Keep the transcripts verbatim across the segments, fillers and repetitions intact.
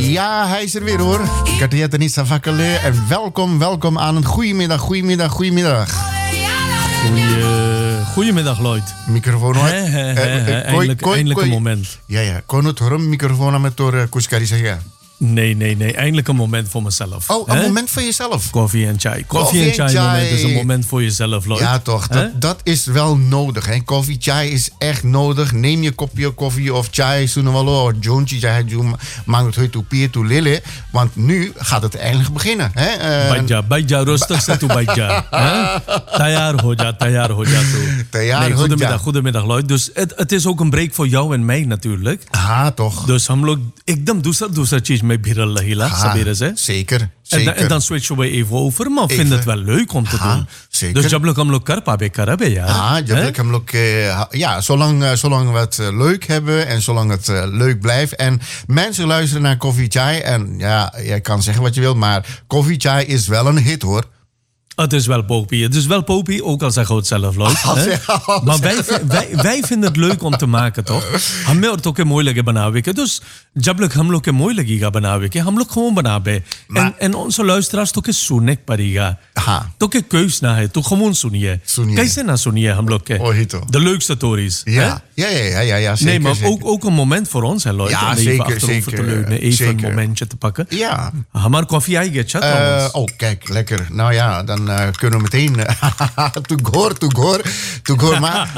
Ja, hij is er weer hoor. Katia Tenisa Vakale. En welkom, welkom aan een goedemiddag, goedemiddag, goedemiddag. Goeie, goedemiddag, Lloyd. Microfoon hoor. He, he, he, he. Eindelijk, eindelijk een moment. Ja, ja. Kon het horen, microfoon met door Kuskari zeggen. Nee, nee, nee. Eindelijk een moment voor mezelf. Oh, een He? moment voor jezelf. Koffie en chai. Koffie en chai, chai moment is een moment voor jezelf, Lloyd. Ja, toch. Dat, dat is wel nodig. Hè. Koffie, chai is echt nodig. Neem je kopje koffie of chai, sunawalo, of jontje, chai, mang het toe pier toe lille. Want nu gaat het eindelijk beginnen. Hè. Uh, Baja, baja, rustig zet toe baja. Tayar hoja, tayar hoja toe. Tayar nee, hoja. Goedemiddag, goedemiddag, Lloyd. Dus het, het is ook een break voor jou en mij natuurlijk. Ah, toch. Dus हम लोग एकदम दूसरा दूसरा चीज में भिरल रहीला सबेरे से. Zeker, En, zeker. en dan switchen we even over, maar we vinden het wel leuk om te Ha, doen. zeker. Dus jab log hum log kar pabe karabe yaar. Ja, jab log hum log, uh, ja, zolang, uh, zolang we het uh, leuk hebben en zolang het uh, leuk blijft. En mensen luisteren naar Koffie Chai. En ja, jij kan zeggen wat je wilt, maar Koffie Chai is wel een hit hoor. Het is wel popie. Het is wel popie, ook al zeggen we het zelf leuk. Oh, maar wij, wij, wij vinden het leuk om te maken, toch? हमें और तो के मोई लगे बनावे के dus जब लोग हम लोग के मोई लगेगा बनावे के हम लोग gewoon बनावे en en onze luisteraars तो के सुनने पड़ेगा हाँ तो के keus ना है तो gewoon सुनिए कैसे ना सुनिए हम लोग के Ojito. de leukste stories. Ja, ja, ja, ja, ja, ja zeker. Nee, maar zeker. Ook, ook een moment voor ons, hè, Lloyd. Ja, om even zeker, achterover zeker, te leunen, even zeker. een momentje te pakken. Ja. Hamar koffie aigetje, Uh, trouwens. oh, kijk, lekker. Nou ja, dan uh, kunnen we meteen... Toegoor, toegoor, toegoor. Maar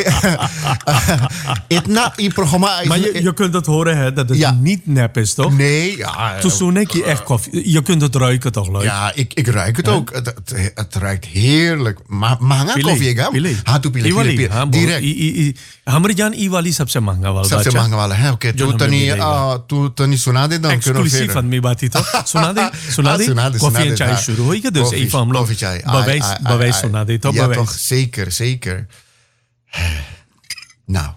itna, in programma... Maar je, je kunt het horen, hè, dat het ja. niet nep is, toch? Nee, ja... Toen zoen ik je echt koffie. Je kunt het ruiken, toch, Lloyd? Ja, ik, ik ruik het ook. Het, het, het ruikt heerlijk. Maar mahanga koffie, hè? Pile. हाँ तो पीले वाली, पीले हाँ, direct. हमारे जान ई वाली सबसे महंगा वाला सबसे महंगा वाला है ओके तू तनी तू तनी सुना दे dan kunnen we exclusief aan mij baat toch सुना दे सुना दे सुना दे koffie en chai शुरू होएगा dus even हम लोग bewijs bewijs सुना दे तो ja bewijs toch zeker zeker nou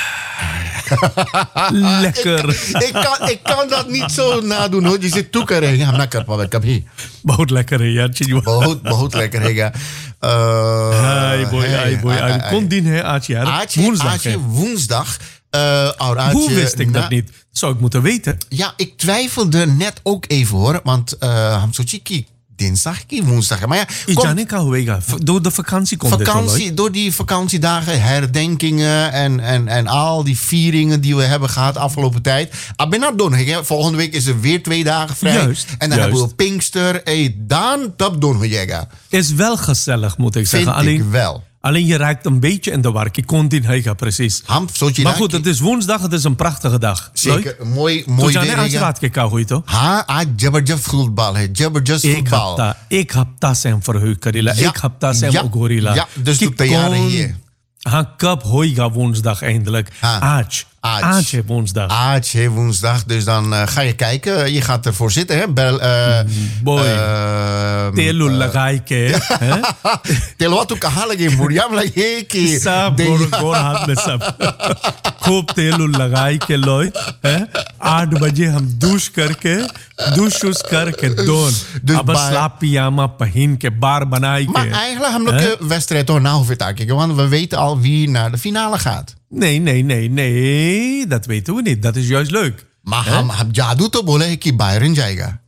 lekker ik, ik, kan, ik kan dat niet zo nadoen hoor je zit toeker है हम ना कर पावे कभी बहुत lekker है यार चीज बहुत बहुत lekker है हाय boy हाय boy कौन दिन है आज यार woensdag आज woensdag uh, hoe wist ik dat niet zou ik moeten weten ja ik twijfelde net ook even hoor want हम सोची कि dinsdag, woensdag. Maar ja, kom, door de vakantie komt vakantie, dit door die vakantiedagen, herdenkingen en, en, en al die vieringen die we hebben gehad afgelopen tijd. Volgende week is er weer twee dagen vrij. Juist, en dan juist. hebben we Pinkster. Hey, dan, dat doen we jega. Is wel gezellig, moet ik Vind zeggen. Alleen, ik wel. Alleen je raakt een beetje in de war. Ik kon dit hega precies. Ham, maar goed, het is woensdag, het is een prachtige dag. Zeker, mooi, mooi weer. Toen jij raad gekeken, hoe je toch? Ha, ah, jabberjust voetbal, hè, jabberjust voetbal. Ik heb dat zijn verheugd, Karila. Ik heb dat zijn ja, ook gorilla. Ja, dus doe de jaren hier. Ha, kap hoiga woensdag eindelijk. Aach. Aach woensdag. Aach woensdag. Dus dan uh, ga je kijken. Je gaat ervoor zitten, hè? Bel, uh, Boy. Telu lagaike. Telu wat ook halige muriam lage ki. Sab gor gor हाथ में सब. खूब तेल लगाई के लोई. आठ बजे हम दूश करके douche करके दोन. अब slaap pyjama पहन के बार बनाई के. Maar eigenlijk hebben we de wedstrijd toch na hoeven te kijken, want we weten al wie naar de finale gaat. Nee, nee, nee, nee. Dat weten we niet. Dat is juist leuk. Maar हम हम जादू तो बोले कि बायरन जाएगा.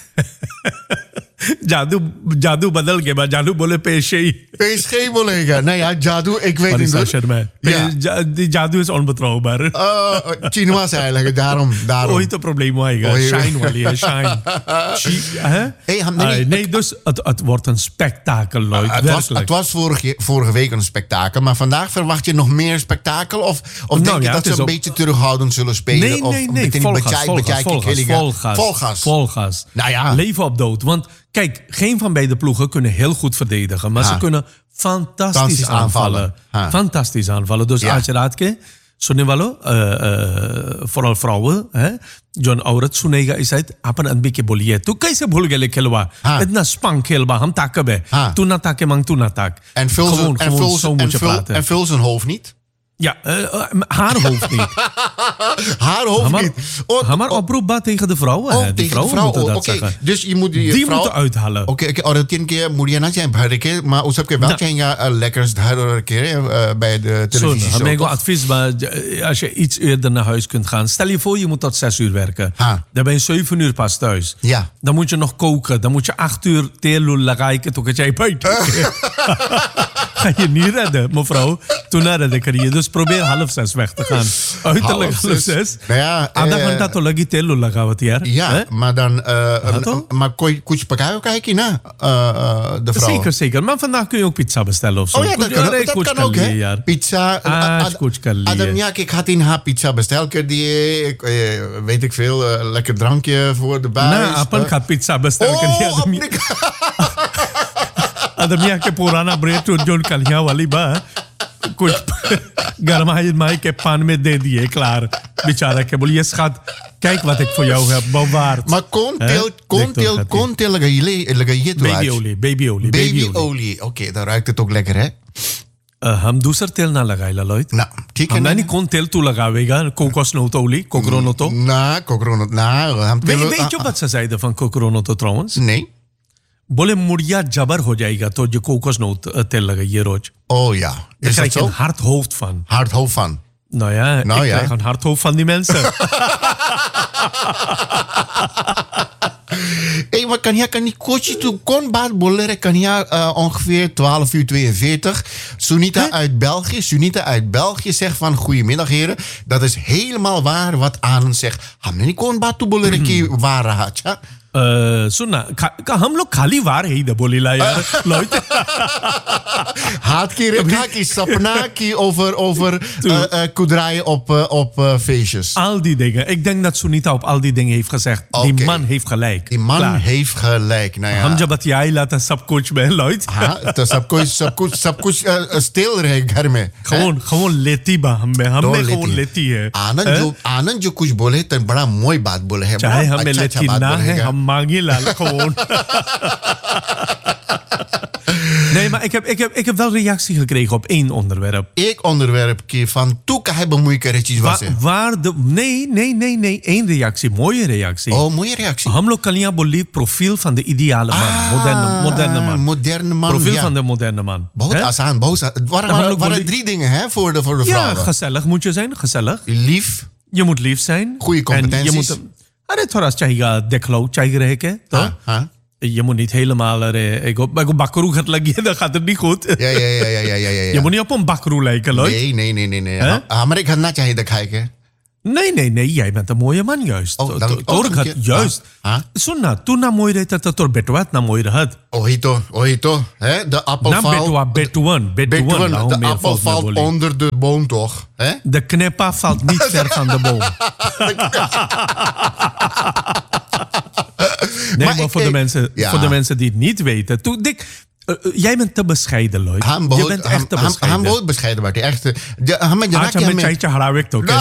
जादू जादू बदल के बाद जादू बोले पेश ही पेश ही बोलेगा नहीं यार जादू एक weet niet ja. Die जादू is onbetrouwbaar uh, Chinois is eigenlijk daarom daarom ooit een probleem hoega shine wali shine hey, nee, nee dus het, het wordt een spektakel Lloyd uh, het, was, het was vorige, vorige week een spektakel maar vandaag verwacht je nog meer spektakel of, of nou, denk je ja, dat ze een op... beetje terughoudend zullen spelen nee, of nee, nee, nee. Volgas, volgas, volgas, volgas, volgas volgas nou ja leven op dood want kijk, geen van beide ploegen kunnen heel goed verdedigen. Maar ha. ze kunnen fantastisch, fantastisch aanvallen. aanvallen. Fantastisch aanvallen. Dus ja. als je raad kijkt, सुनने वालों vooral vrouwen हैं जो औरत सुनेगा इस शायद अपन अनबी के बोलिए तू कैसे भूल गए खेलवा इतना स्पंग खेलवा हम ताकब है तू ना ताके mang तू ना ताक en vul zijn en vul zijn en vul zijn hoofd niet Ja, uh, haar hoofd niet. haar hoofd maar, niet. Oh, ga maar oproepbaar tegen de vrouwen. Oh, de tegen vrouwen de vrouw. moeten Oh, dat okay. zeggen. Dus je moet die, die vrouw... moeten uithalen. Oké, oké. Orang tien keer moet je na zijn barrike, maar usap ke wel zijn ja lekkers daar keer bij de televisie. Zo, mijn advies, maar als je iets eerder naar huis kunt gaan. Stel je voor, je moet tot zes uur werken. Ha. Dan ben je zeven uur pas thuis. Ja. Dan moet je nog koken. Dan moet je acht uur telu lagaken tot jij buiten. Ga je niet redden, mevrouw. Toen redde ik er je. Dus probeer half zes weg te gaan. Uiterlijk half zes. zes. Nou ja, Ada ganta to lagi telu lagawat hier. Ja, eh? maar dan... Uh, maar kon je pakao kijken na uh, de vrouw? Zeker, zeker. Maar vandaag kun je ook pizza bestellen of zo. Oh ja, dat kan, dat dat kan ook, hè? Pizza. Ah, Adam, ja, ik had in haar pizza besteld. Die, weet ik veel, uh, lekker drankje voor de buis. Nou, upon gaat pizza bestellen. Oh, Adam, ja, ke purana bread to John Kalia wali ba. कुछ गरमाई माई के पान में दे दिए klaar. बेचारा के बोलिए schat, kijk wat ik voor jou heb bewaard. Maar kontel, kontel, kontel लगाइए तो babyolie, babyolie, babyolie. Oké, okay, dan ruikt het ook lekker, hè? Uh, हम दूसर तेल ना लगाए लॉयड ना ठीक है हम नहीं कौन तेल तू लगावेगा कोकोनट olie कोकोनट ना कोकोनट ना हम तेल weet je wat ze zeiden van coconut trouwens nee बोले मुड़िया जबर हो जाएगा तो जो कोकोनट तेल लगाइए रोज oh ja is dat zo een hard hoofd van hard hoofd van nou ja nou ik ja. krijg een hard hoofd van die mensen Hey, maar kan je kan niet coachen toe kon baat boleren kan je uh, ongeveer twaalf uur tweeënveertig. Sunita huh? uit België, Sunita uit België zegt van goedemiddag heren. Dat is helemaal waar wat Anand zegt. Hamne niet kon baat toe boleren ki waar had ja. Uh, सुनना हम लोग खाली वार ही दे बोलीला यार लॉयड हाथ की रेखा की सपना की over over uh, uh, kudraaien op uh, op uh, feestjes. Al die dingen. Ik denk dat Sunita op al die dingen heeft gezegd. Okay. Die man heeft gelijk. Die man Klaar. heeft gelijk. Nou ja. हम जब बतियाई लाता सब कुछ में लॉयड. हाँ तो सब कुछ सब कुछ सब कुछ स्टिल रहे घर में. gewoon gewoon लेती बा हम में हम में gewoon लेती है. आनंद जो आनंद जो कुछ बोले तो बड़ा मोई बात बोले है. चाहे हमें लेती ना है हम मांगी लाल gewoon. Nee, maar ik heb, ik, heb, ik heb wel reactie gekregen op één onderwerp. Ik onderwerp van toeka hebben moeite retjes was. Wa, waar de nee, nee, nee, nee, één reactie, mooie reactie. Oh, mooie reactie. Hamlo Kalia Bolli profiel van de ideale man, ah, moderne, moderne man. Moderne man. Profiel ja. van de moderne man. Boos aan, boos aan. Het waren, waren, waren drie dingen hè voor de voor de vrouwen. Ja, gezellig moet je zijn, gezellig. Lief. Je moet lief zijn. Goede competenties. En je moet अरे थोड़ा चाहिए देखलो चाहिए रहे के तो हाँ je moet niet helemaal er ik op ik bakroe gaat leggen dat gaat het niet goed ja ja ja ja ja ja ja je moet niet op een bakroe lijken loh nee nee nee nee nee हमारे घर ना चाहिए दिखाए के Nee, nee, nee. Jij bent een mooie man juist. Oh, dank je. Oh, juist. Sunna, toen na mooi reed dat er betwat na mooi had. Ohito, ohito. Hè? De appel valt... Na betwa, betuan, betuan. De appel valt onder de boom toch? Hè? De kneppa valt niet ver van de boom. Nee, maar, maar voor, ik, de mensen, ja. voor de mensen die het niet weten. Toen, Dick, uh, jij bent te bescheiden, Lloyd. Je bent echt te bescheiden. Hij wordt bescheiden, maar die echte... Had je met Chaitje Harawik ook, hè?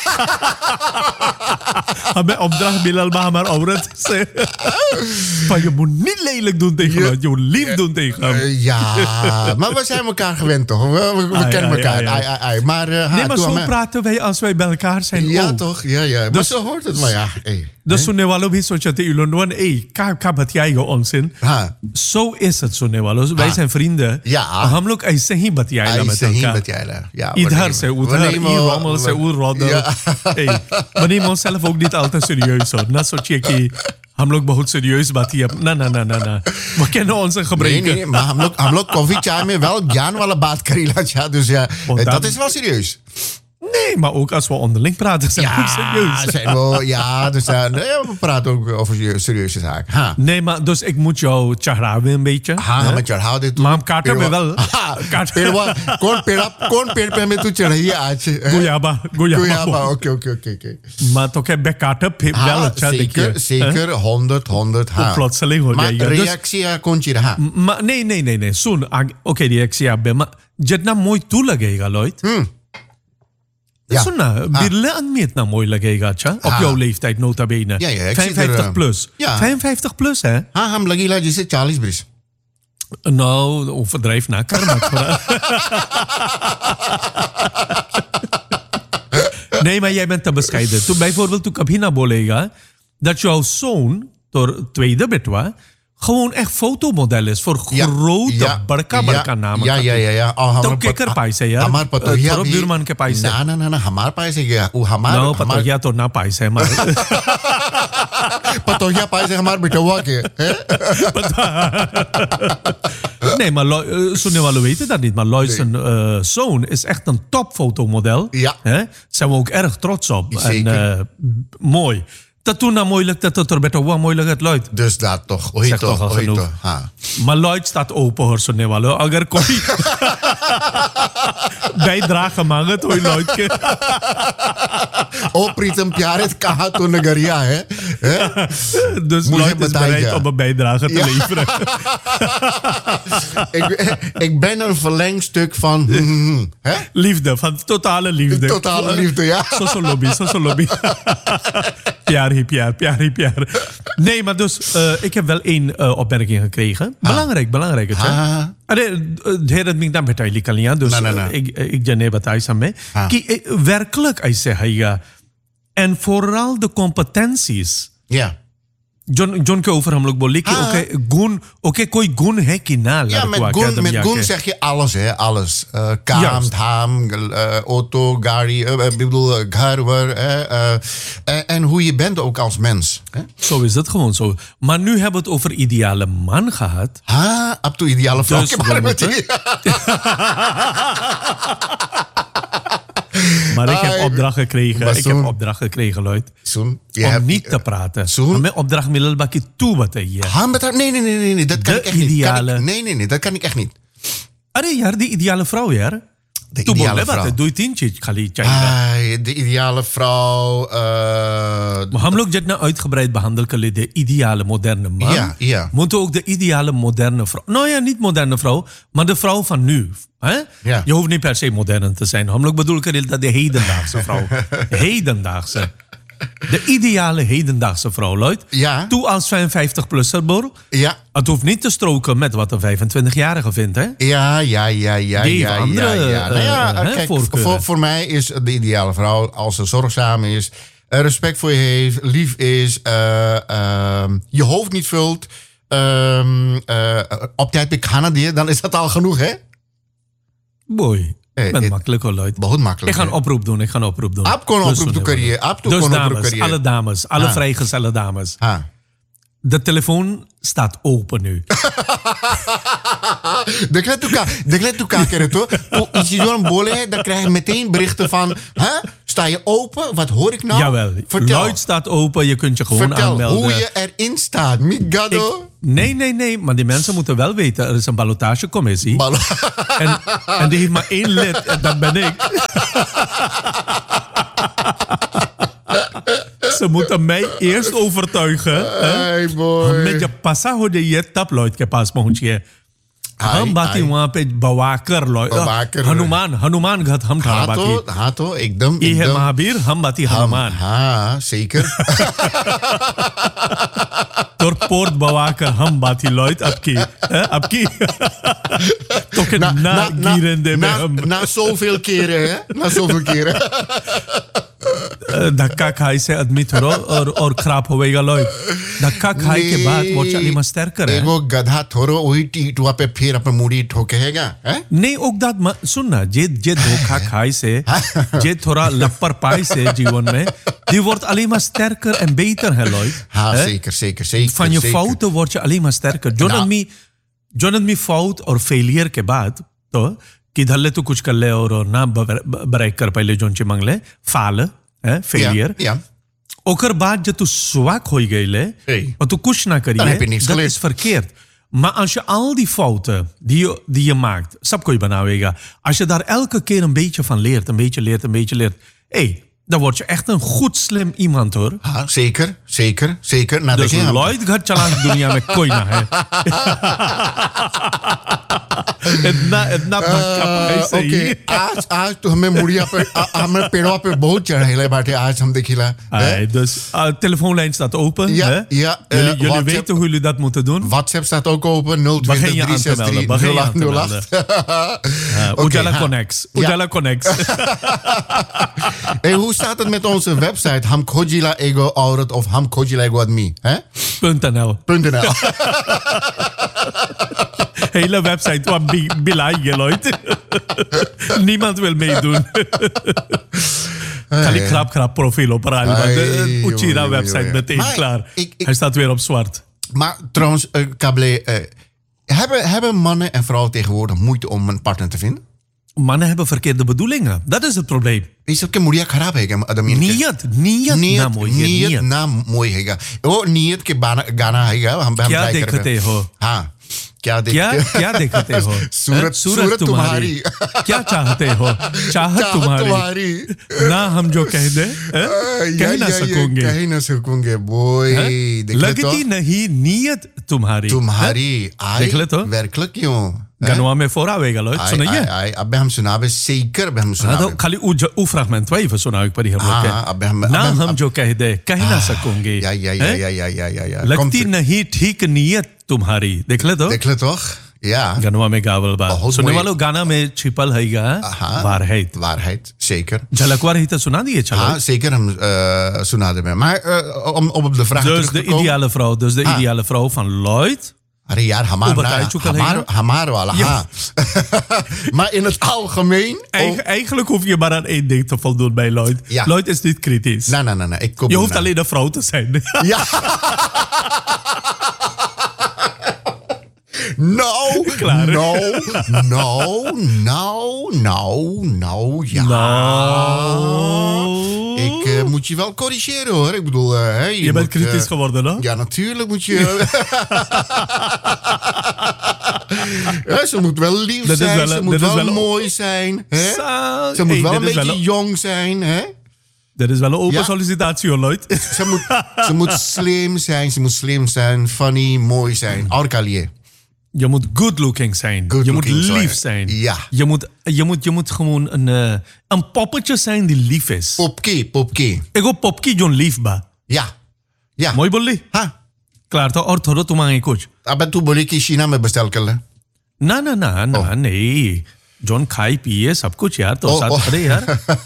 Hame opdracht Bilal Mahamar Auret zeggen. Maar je moet niet lelijk doen tegen hem. Je moet lief doen tegen hem. Uh, ja, maar we zijn elkaar gewend toch? We, we, we ah, kennen ja, elkaar. Ja, ja. Ai, ai, ai. Maar, uh, nee, maar zo me... praten wij als wij bij elkaar zijn. Ja, ook. toch? Ja, ja. Maar dus, zo hoort het. Maar ja, hey. Dus Sunewalo is zo'n chat in Londen. Hey, kap het jij onzin. Zo is het Sunewalo. Wij zijn vrienden. Ja. हम लोग ऐसे ही बतियाएला met elkaar. Ieder se uiter, i rommel se u roddel. Hey, wanneer we onszelf ook niet altijd serieus hoor. Na सोचिए कि हम लोग बहुत serieus बाती है. ना ना ना ना ना. We kennen onze gebreken. Nee, nee, maar हम लोग हम लोग koffie चाय में wel ज्ञान वाला बात करेला ja. Dus ja, dat is wel serieus. Nee, maar ook als we onderling praten zijn we ja, ook serieus. Zijn we, ja, dus, uh, nee, we praten ook over serieuze zaken. Ha. Nee, maar dus ik moet jou chahrawen een beetje. Ha, met chahrawen dit. Maar kaarten we wel. Perwa, kon perap, kon perpe met tu chahraye aaj. Goyaba, goyaba. Goyaba, oké, oké, oké. Maar toch heb ik kaarten wel het zeker, zeker, honderd, honderd. Ha. Plotseling hoor je. Maar reactie kon je ha. Maar nee, nee, nee, nee. Soon, oké, reactie heb maar jitna mooi toe लगेगा Lloyd. Hmm. Ja. Zo nou, birle aan meet nou mooi लगेगा अच्छा op jouw leeftijd nota bene. Ja, ja, vijfenvijftig er, plus. Ja. vijfenvijftig plus hè? हाँ हम लगेगा जैसे चालीस बरिस. Nou, overdrijf na karma. Nee, maar jij bent te bescheiden. Toen bijvoorbeeld, toen Kabina Bolega, dat jouw zoon, door tweede betwa, gewoon echt fotomodel is voor ja, grote ja, barka barka ja, namen. Ja, ja, ja, ja. Oh, तो के कर पाई से यार? हमार पतोहिया भी दुर्मान के पाई से? ना ना ना ना हमार पाई से गया वो हमार no पतोहिया तो ना पाई से हमार पतोहिया पाई से हमार बिटवा के nee maar सुनने वालों weten dat niet maar Lloyd zijn uh, zoon is echt een top fotomodel. Ja. Hè? Zijn we ook erg trots op. Zeker. En uh, mooi. Dat toen nou moeilijk, dat het er beter wel moeilijk het Lloyd. Dus dat toch, oei toch, toch, al oei genoeg. toch. Ha. Maar Lloyd staat open hoor, zo nee wel. Agar kooi bijdrage मांगत होई Lloyd के. ओ प्रीतम प्यारे कहा तो नगरिया है. Dus Lloyd is bereid om een bijdrage te ja. leveren. ik, ik ben een verlengstuk van hmm, hè? Liefde, van totale liefde. Totale liefde, ja. Zo zo lobby, zo zo lobby. Piar hi piar, piar hi piar. Nee, maar dus uh, ik heb wel één uh, opmerking gekregen. Belangrijk, ha. belangrijk. Ha. Het heet het niet dan met jullie kalian, dus na, na, na. Uh, ik ik jane bataai samen. Ki werkelijk hij zegt en vooral de competenties. Ja. John John के ऊपर हम लोग बोले कि ओके गुण ओके कोई गुण है कि ना ja met गुण met गुण zeg je alles hè alles uh, kaam dhaam uh, auto gari uh, ik bedoel घर वर uh, uh, en hoe je bent ook als mens hè? Zo is het gewoon zo maar nu hebben we het over ideale man gehad ha up to ideale vrouw dus Maar ik heb opdracht gekregen. Ik heb opdracht gekregen, Lloyd. Soon, om hebt, niet te praten. Soon? Mijn opdracht met Lelbaki toe wat je. Nee, nee, nee, nee, nee, dat kan de ik echt ideale... niet. Nee, nee, nee, dat kan ik echt niet. Arre, ja, de ideale vrouw, ja. De ideale vrouw. Doe je het Khali चाहिए de ideale vrouw maar हम लोग जितना uitgebreid behandelen de ideale moderne man ja, ja. moeten ook de ideale moderne vrouw nou ja niet moderne vrouw maar de vrouw van nu hè? Ja. Je hoeft niet per se modern te zijn हम लोग bedoel ik dat de hedendaagse vrouw hedendaagse de ideale hedendaagse vrouw, Lloyd. Ja. Toe als vijfenvijftig-plusser, Bor. Ja. Het hoeft niet te stroken met wat een vijfentwintigjarige vindt, hè? Ja, ja, ja, ja. Die ja, andere, ja, ja. Nou ja, uh, kijk, voor, voor mij is de ideale vrouw als ze zorgzaam is, respect voor je heeft, lief is, uh, uh, je hoofd niet vult, uh, uh, op tijd bij Canada, dan is dat al genoeg, hè? Boy. Ik ben makkelijk hoor, Lloyd. बहुत makkelijk. Ik ga een oproep doen. Ik ga een oproep doen. Ab kon oproep doen kariye. Ab dus kon dames, oproep alle dames, alle ha. vrijgezelle dames. Ha. De telefoon staat open nu. देख ले तू क्या देख ले तू क्या कह रहे तो तो इसी जो हम बोले हैं dan krijg je meteen berichten van hè sta je open wat hoor ik nou Jawel vertel Lloyd staat open je kunt je gewoon vertel aanmelden hoe je erin staat Migado nee nee nee maar die mensen moeten wel weten er is een ballotagecommissie Ball- en, en die heeft maar één lid en dat ben ik Ze moeten mij eerst overtuigen. Hey boy. Met je passa हो जाइए तब लॉयड के पास पहुंचिए हम बाकी वहाँ पे बवाकर लॉयड हनुमान हनुमान घात हम ठहरा बाकी हाँ तो एकदम ये है महावीर हम बाती हनुमान हाँ zeker door poort bewaken हम बाती लॉयड अब की अब की तो के ना ना गिरende में हम na zoveel keren hè na zoveel keren धक्का खाई से आदमी थोड़ा और और खराब होएगा लॉयड धक्का खाई के बाद वो चली मस्तर करे वो गधा थोड़ो वही टीटुआ पे फिर अपन मुड़ी ठोकेगा हैं नहीं ओकदात सुन ना जे जे धोखा खाई से जे थोड़ा लप्पर पाई से जीवन में die wordt alleen maar sterker en beter hè Lloyd ja zeker zeker zeker van je fouten word je alleen maar sterker Jonathan me Jonathan me fout और failure के बाद तो किधर ले तू कुछ कर ले और ना ब्रेक कर पहले जोन चे मंगले फाल है फेलियर ja, ja. ओकर बाद जब तू zwak हो गई ले hey. और तू कुछ ना करिए dat is verkeerd maar als je al die fouten die je, die je maakt सब कोई बनावेगा als je daar elke keer een beetje van leert een beetje leert een beetje leert hey dan word je echt een goed slim iemand hoor हाँ zeker zeker zeker ना dus Lloyd घर चलाने दुनिया में कोई ना है इतना इतना धक्का सही ओके आज आज तो हमें मुड़िया पे हमें पेड़वा पे बहुत चढ़ाइले बाटे आज हम देखिला dus telefoonlijn staat open ja hè ja jullie jullie weten hoe jullie dat moeten doen WhatsApp staat ook open nul twintig drie zes drie nul acht nul acht Ujala Connects Ujala Connects hey hoe staat het met onze website? Ham Kojila Ego Auret of Ham Kojila Ego Admi? Hè? .nl. .nl. Hele website van Bilai, Lloyd. Niemand wil meedoen. Ga ik krap krap profiel op Rally. De Uchira website meteen maar klaar. Ik, ik, Hij staat weer op zwart. Maar trouwens, uh, Kable, uh, hebben, hebben mannen en vrouwen tegenwoordig moeite om een partner te vinden? Mannen hebben verkeerde bedoelingen. Dat is het probleem. Is het moeilijk खराब है क्या आदमी नियत नियत ना मोई है नियत ना मोई हैगा वो नियत के गाना हैगा हम हम क्या देखते हो हाँ क्या देखते क्या क्या देखते हो सूरत सूरत तुम्हारी क्या चाहते हो चाहत तुम्हारी ना हम जो कह दे कह ना सकोगे कह ना सकोगे बोय लगती नहीं नियत तुम्हारी तुम्हारी देख ले तो werkelijk joh Ganoa me vooruitwegen, Lloyd. Zo je? Abbe hem sunabe zeker, abbe hem sunabe. Khali u u fragment wa even sunabe pari hum log. हाँ abbe hem ना हम जो कह दे कह ना सकोगे. Ja ja ja ja ja ja ja ja. लगती नहीं ठीक नियत तुम्हारी. देख ले तो. देख ले तो. Ja. Ganoa में गावल बा. सुनने वालों गाना में छिपल हैगा. waarheid. Waarheid, zeker. झलकवा रही तो सुना दिए चलो. हाँ zeker हम सुना दे मैं. Maar om op de vraag terug te komen. Dus de ideale vrouw, dus de ideale vrouw van Lloyd. अरे यार हमारा हमार हमार वाला हाँ maar in het algemeen Eigen, eigenlijk hoef je maar aan één ding te voldoen bij Lloyd. Ja. Lloyd is niet kritisch. Nee, nee, nee, nee. Ik kom je hoeft alleen een vrouw te zijn. Ja. Nou, Klaar. nou, nou, nou, nou, nou, ja. Nou. Ik uh, moet je wel corrigeren hoor. Ik bedoel, uh, hey, je, je bent moet, kritisch uh, geworden, hè? Ja, natuurlijk moet je. Ja, ze moet wel lief dat zijn, wel, ze moet wel, wel mooi zijn. Hè? Sa- ze moet hey, wel een beetje wel jong zijn. Hè? Dat is wel een open ja? sollicitatie hoor, Lloyd. Ze moet, ze moet slim zijn, ze moet slim zijn, funny, mooi zijn. Orkalier. Je moet good looking zijn. Good je looking moet lief zijn. zijn. Ja. Je moet, je moet, je moet gewoon een, uh, een poppetje zijn die lief is. Popke, popke. Ik hoop popke John lief ba. Ja. Ja. Mooi bolli. Ha. Klaar तो और थोड़ा तुम्हारे कुछ. अब तू बोली कि शीना में bestel कर ले. ना ना ना ना नहीं. जॉन खाई पिए सब कुछ यार तो साथ खड़े यार.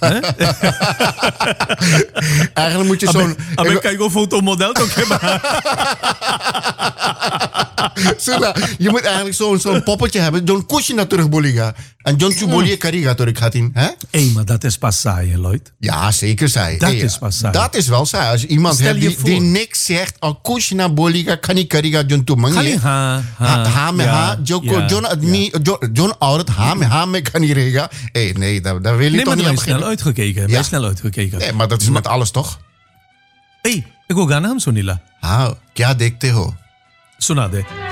Eigenlijk moet je zo'n. अब मैं कहीं को fotomodel तो क्या बात. Sula, je moet eigenlijk zo'n zo'n poppetje hebben. John Kushina terug boliga. En John Chubolie kariga terug gaat in. Hé, hey, maar dat is pas saai, Lloyd. Ja, zeker saai. Dat hey, is pas saai. Dat is wel saai. Als je iemand Stel hebt je die, voor. die niks zegt. Al Kushina boliga kan ik kariga John Tumang. Khali ha ha. Ha me ha. Joko John admi John Auret ha me ha me kan ik rega. Hé, nee, daar daar wil je nee, toch niet aan beginnen. snel uitgekeken. Ja. snel uitgekeken. Nee, maar dat is met alles toch? Hey, ik wil gaan hem sunila. हाँ क्या देखते हो सुना दे